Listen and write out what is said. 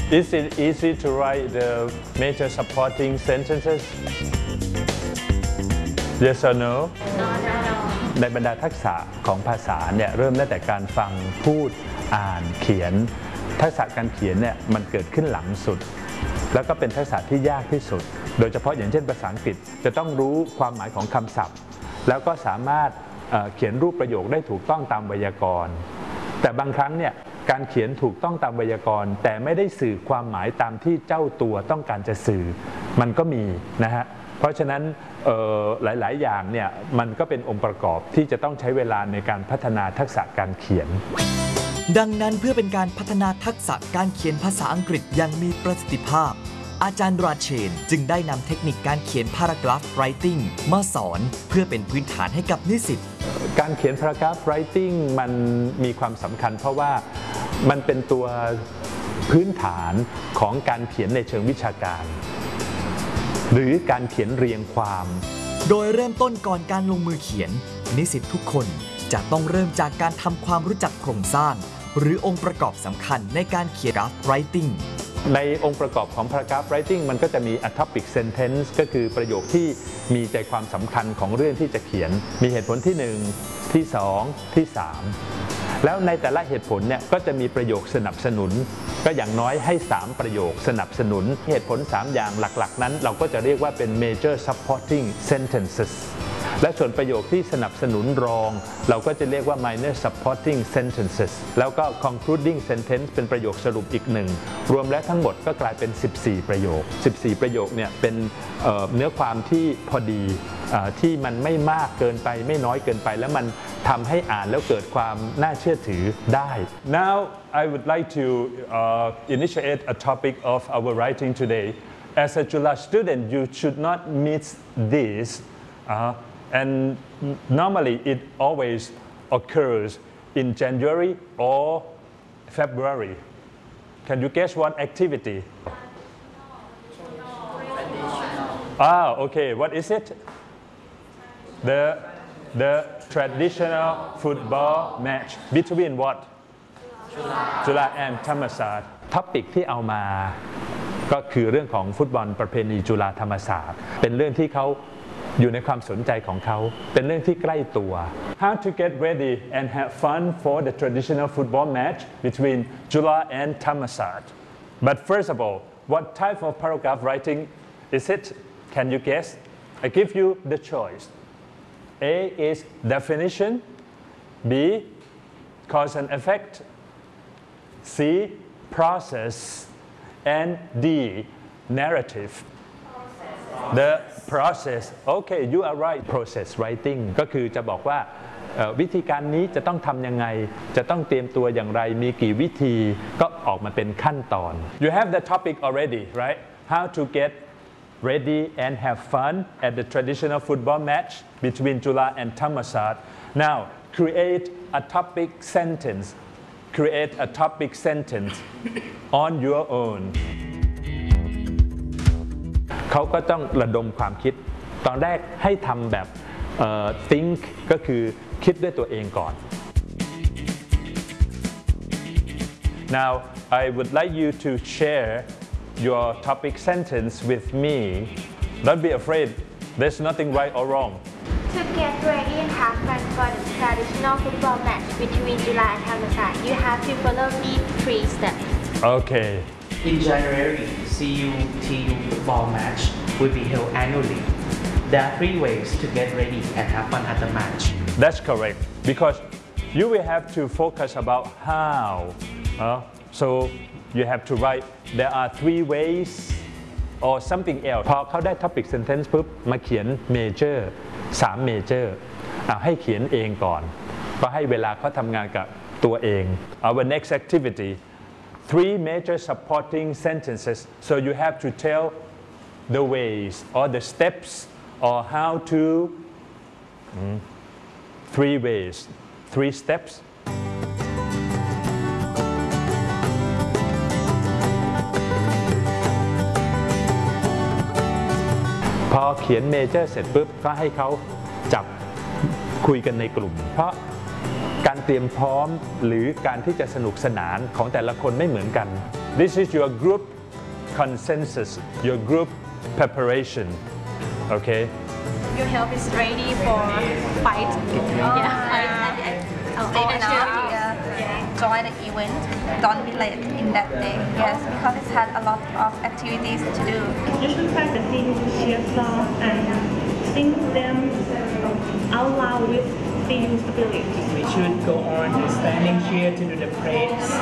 Is it easy to write the major supporting sentences? Yes or no?ในบรรดาทักษะของภาษาเนี่ยเริ่มตั้งแต่การฟังพูดอ่านเขียนทักษะการเขียนเนี่ยมันเกิดขึ้นหลังสุดแล้วก็เป็นทักษะที่ยากที่สุดโดยเฉพาะอย่างเช่นภาษาอังกฤษจะต้องรู้ความหมายของคำศัพท์แล้วก็สามารถเขียนรูปประโยคได้ถูกต้องตามไวยากรณ์แต่บางครั้งเนี่ยการเขียนถูกต้องตามไวยากรณ์แต่ไม่ได้สื่อความหมายตามที่เจ้าตัวต้องการจะสื่อมันก็มีนะฮะเพราะฉะนั้นหลายๆอย่างเนี่ยมันก็เป็นองค์ประกอบที่จะต้องใช้เวลาในการพัฒนาทักษะการเขียนดังนั้นเพื่อเป็นการพัฒนาทักษะการเขียนภาษาอังกฤษอย่างมีประสิทธิภาพอาจารย์ราเชนจึงได้นำเทคนิคการเขียน paragraph writing มาสอนเพื่อเป็นพื้นฐานให้กับนิสิตการเขียน paragraph writing มันมีความสำคัญเพราะว่ามันเป็นตัวพื้นฐานของการเขียนในเชิงวิชาการหรือการเขียนเรียงความโดยเริ่มต้นก่อนการลงมือเขียนนิสิตทุกคนจะต้องเริ่มจากการทำความรู้จักโครงสร้างหรือองค์ประกอบสำคัญในการเขียน paragraph writing ในองค์ประกอบของ paragraph writing มันก็จะมี a topic sentence ก็คือประโยคที่มีใจความสำคัญของเรื่องที่จะเขียนมีเหตุผลที่1ที่2ที่3แล้วในแต่ละเหตุผลเนี่ยก็จะมีประโยคสนับสนุนก็อย่างน้อยให้3ประโยคสนับสนุนเหตุผล3อย่างหลักๆนั้นเราก็จะเรียกว่าเป็น major supporting sentences และส่วนประโยคที่สนับสนุนรองเราก็จะเรียกว่า minor supporting sentences แล้วก็ concluding sentence เป็นประโยคสรุปอีกหนึ่งรวมและทั้งหมดก็กลายเป็น14ประโยค14ประโยคเนี่ยเป็นเนื้อความที่พอดีที่มันไม่มากเกินไปไม่น้อยเกินไปแล้วมันทำให้อ่านแล้วเกิดความน่าเชื่อถือได้ Now I would like to initiate a topic of our writing today. As a Juฬาstudent, you should not miss this. And normally it always occurs in January or February. Can you guess what activity? Okay. What is it? The traditional football match between what? จุฬา and ธรรมศาสตร์ท็อปิกที่เอามาก็คือเรื่องของฟุตบอลประเพณีจุฬาธรรมศาสตร์เป็นเรื่องที่เขาอยู่ในความสนใจของเขาเป็นเรื่องที่ใกล้ตัว How to get ready and have fun for the traditional football match between Juฬาand ธรรมศาสตร์ But first of all, what type of paragraph writing is it? Can you guess? I give you the choice. A is definition, B cause and effect, C process, and D narrative. The process. Okay, you are right. Process writing ก็คือจะบอกว่าวิธีการนี้จะต้องทำยังไงจะต้องเตรียมตัวอย่างไรมีกี่วิธีก็ออกมาเป็นขั้นตอน You have the topic already, right? How to get ready and have fun at the traditional football match between Juฬาand ธรรมศาสตร์ Now create a topic sentence. Create a topic sentence on your own. เขาก็ต้องระดมความคิดตอนแรกให้ทำแบบ think ก็คือคิดด้วยตัวเองก่อน Now I would like you to share your topic sentence with me. Don't be afraid. There's nothing right or wrong. To get ready and have fun for the traditional football match between Juฬาand ธรรมศาสตร์ you have to follow these 3 steps. Okay. In January, CUTU football match will be held annually. There are 3 ways to get ready and have fun at the match. That's correct because you will have to focus about how. So you have to write there are 3 ways or something else. พอเขาได้ topic sentence ปุ๊บมาเขียน major 3 major ให้เขียนเองก่อนก็ให้เวลาเขาทำงานกับตัวเอง Our next activity.3 major supporting sentences. So you have to tell the ways or the steps or how to 3 ways, 3 steps. พอเขียน major เสร็จปุ๊บก็ให้เขาจับคุยกันในกลุ่มเพราะการเตรียมพร้อมหรือการที่จะสนุกสนานของแต่ละคนไม่เหมือนกัน This is your group consensus, your group preparation. Okay? Your health is ready for fight. Join the event. Don't be late in that day. Yes, because it had a lot of activities to do. You should practice singing cheer song and sing them out loud with the ability. We should go on to standing cheer to do the praise.